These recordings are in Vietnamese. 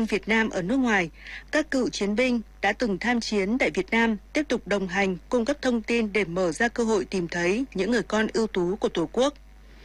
quân Việt Nam ở nước ngoài, các cựu chiến binh đã từng tham chiến tại Việt Nam tiếp tục đồng hành, cung cấp thông tin để mở ra cơ hội tìm thấy những người con ưu tú của Tổ quốc.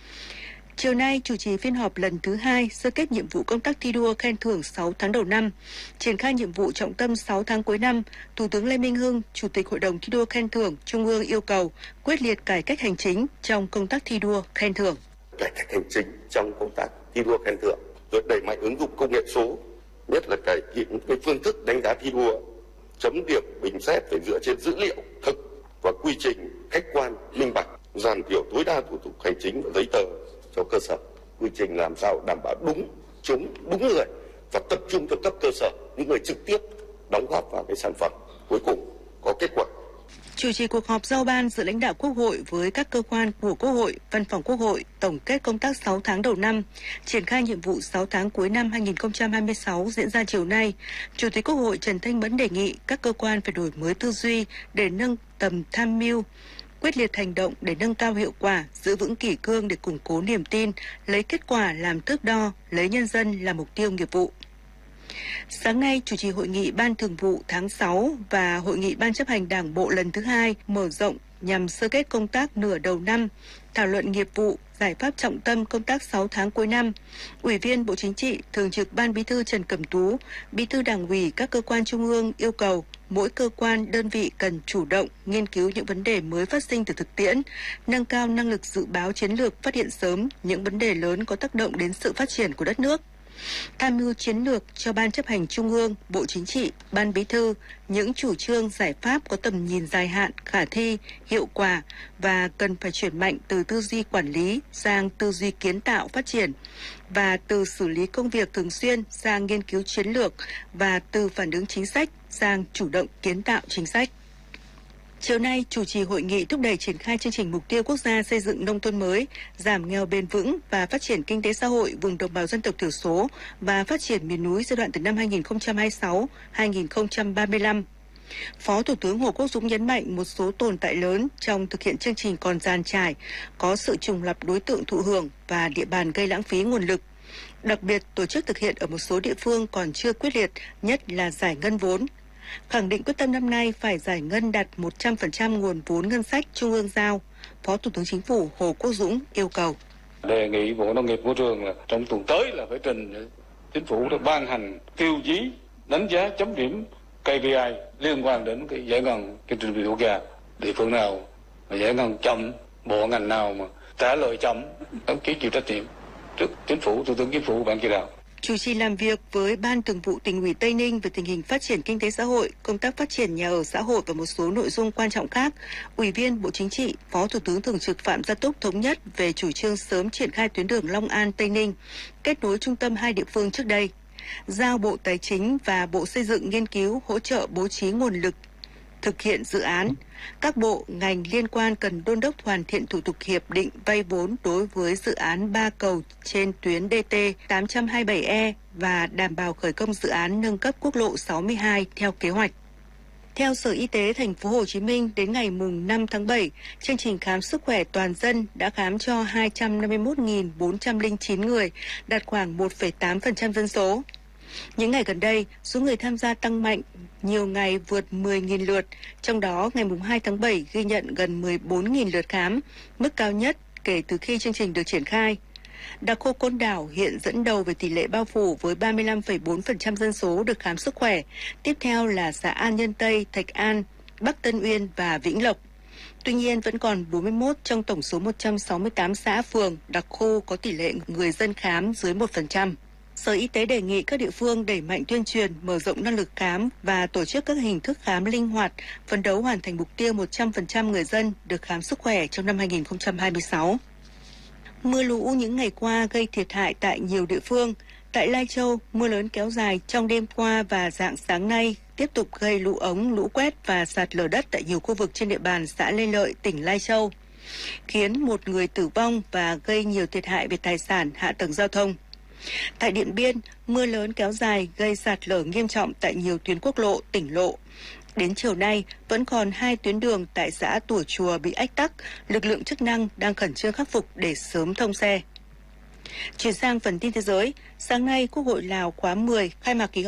Chiều nay, chủ trì phiên họp lần thứ 2 sơ kết nhiệm vụ công tác thi đua khen thưởng 6 tháng đầu năm, triển khai nhiệm vụ trọng tâm 6 tháng cuối năm, Thủ tướng Lê Minh Hưng, Chủ tịch Hội đồng thi đua khen thưởng Trung ương yêu cầu quyết liệt cải cách hành chính trong công tác thi đua khen thưởng. Cải cách hành chính trong công tác thi đua khen thưởng, rồi đẩy mạnh ứng dụng công nghệ số, nhất là cải thiện cái phương thức đánh giá thi đua, chấm điểm bình xét phải dựa trên dữ liệu thực và quy trình khách quan, minh bạch, giảm thiểu tối đa thủ tục hành chính và giấy tờ cho cơ sở, quy trình làm sao đảm bảo đúng người và tập trung cho cấp cơ sở, những người trực tiếp đóng góp vào cái sản phẩm cuối cùng có kết quả. Chủ trì cuộc họp giao ban giữa lãnh đạo Quốc hội với các cơ quan của Quốc hội, Văn phòng Quốc hội tổng kết công tác 6 tháng đầu năm, triển khai nhiệm vụ 6 tháng cuối năm 2026 diễn ra chiều nay, Chủ tịch Quốc hội Trần Thanh Mẫn đề nghị các cơ quan phải đổi mới tư duy để nâng tầm tham mưu, quyết liệt hành động để nâng cao hiệu quả, giữ vững kỷ cương để củng cố niềm tin, lấy kết quả làm thước đo, lấy nhân dân làm mục tiêu nghiệp vụ. Sáng nay, chủ trì hội nghị Ban Thường vụ tháng 6 và hội nghị Ban chấp hành Đảng bộ lần thứ 2 mở rộng nhằm sơ kết công tác nửa đầu năm, thảo luận nghiệp vụ, giải pháp trọng tâm công tác 6 tháng cuối năm. Ủy viên Bộ Chính trị, Thường trực Ban Bí thư Trần Cẩm Tú, Bí thư Đảng ủy các cơ quan trung ương yêu cầu mỗi cơ quan, đơn vị cần chủ động nghiên cứu những vấn đề mới phát sinh từ thực tiễn, nâng cao năng lực dự báo chiến lược, phát hiện sớm những vấn đề lớn có tác động đến sự phát triển của đất nước. Tham mưu chiến lược cho Ban chấp hành Trung ương, Bộ Chính trị, Ban Bí thư những chủ trương giải pháp có tầm nhìn dài hạn, khả thi, hiệu quả và cần phải chuyển mạnh từ tư duy quản lý sang tư duy kiến tạo phát triển và từ xử lý công việc thường xuyên sang nghiên cứu chiến lược và từ phản ứng chính sách sang chủ động kiến tạo chính sách. Chiều nay, chủ trì hội nghị thúc đẩy triển khai chương trình mục tiêu quốc gia xây dựng nông thôn mới, giảm nghèo bền vững và phát triển kinh tế xã hội vùng đồng bào dân tộc thiểu số và phát triển miền núi giai đoạn từ năm 2026-2035. Phó Thủ tướng Hồ Quốc Dũng nhấn mạnh một số tồn tại lớn trong thực hiện chương trình còn dàn trải, có sự trùng lặp đối tượng thụ hưởng và địa bàn gây lãng phí nguồn lực. Đặc biệt, tổ chức thực hiện ở một số địa phương còn chưa quyết liệt, nhất là giải ngân vốn. Khẳng định quyết tâm năm nay phải giải ngân đạt 100% nguồn vốn ngân sách Trung ương giao, Phó Thủ tướng Chính phủ Hồ Quốc Dũng yêu cầu. Đề nghị Bộ Nông nghiệp Môi trường là trong tuần tới là phải trình Chính phủ để ban hành tiêu chí đánh giá chấm điểm KPI liên quan đến cái giải ngân chương trình mục tiêu quốc gia. Địa phương nào mà giải ngân chậm, bộ ngành nào mà trả lời chậm, đăng ký chịu trách nhiệm trước Chính phủ, Thủ tướng Chính phủ, Ban chỉ đạo. Chủ trì làm việc với Ban Thường vụ Tỉnh ủy Tây Ninh về tình hình phát triển kinh tế xã hội, công tác phát triển nhà ở xã hội và một số nội dung quan trọng khác, Ủy viên Bộ Chính trị, Phó Thủ tướng Thường trực Phạm Gia Túc thống nhất về chủ trương sớm triển khai tuyến đường Long An - Tây Ninh, kết nối trung tâm hai địa phương trước đây, giao Bộ Tài chính và Bộ Xây dựng nghiên cứu hỗ trợ bố trí nguồn lực thực hiện dự án. Các bộ, ngành liên quan cần đôn đốc hoàn thiện thủ tục hiệp định vay vốn đối với dự án 3 cầu trên tuyến DT 827E và đảm bảo khởi công dự án nâng cấp quốc lộ 62 theo kế hoạch. Theo Sở Y tế Thành phố Hồ Chí Minh, đến ngày mùng 5 tháng 7, chương trình khám sức khỏe toàn dân đã khám cho 251.409 người, đạt khoảng 1,8% dân số. Những ngày gần đây, số người tham gia tăng mạnh, nhiều ngày vượt 10.000 lượt, trong đó ngày 2 tháng 7 ghi nhận gần 14.000 lượt khám, mức cao nhất kể từ khi chương trình được triển khai. Đặc khu Côn Đảo hiện dẫn đầu về tỷ lệ bao phủ với 35,4% dân số được khám sức khỏe, tiếp theo là xã An Nhân Tây, Thạch An, Bắc Tân Uyên và Vĩnh Lộc. Tuy nhiên, vẫn còn 41 trong tổng số 168 xã phường đặc khu có tỷ lệ người dân khám dưới 1%. Sở Y tế đề nghị các địa phương đẩy mạnh tuyên truyền, mở rộng năng lực khám và tổ chức các hình thức khám linh hoạt, phấn đấu hoàn thành mục tiêu 100% người dân được khám sức khỏe trong năm 2026. Mưa lũ những ngày qua gây thiệt hại tại nhiều địa phương. Tại Lai Châu, mưa lớn kéo dài trong đêm qua và rạng sáng nay tiếp tục gây lũ ống, lũ quét và sạt lở đất tại nhiều khu vực trên địa bàn xã Lê Lợi, tỉnh Lai Châu, khiến một người tử vong và gây nhiều thiệt hại về tài sản, hạ tầng giao thông. Tại Điện Biên, mưa lớn kéo dài gây sạt lở nghiêm trọng tại nhiều tuyến quốc lộ, tỉnh lộ. Đến chiều nay, vẫn còn 2 tuyến đường tại xã Tủa Chùa bị ách tắc, lực lượng chức năng đang khẩn trương khắc phục để sớm thông xe. Chuyển sang phần tin thế giới, sáng nay Quốc hội Lào khóa 10 khai mạc kỳ họp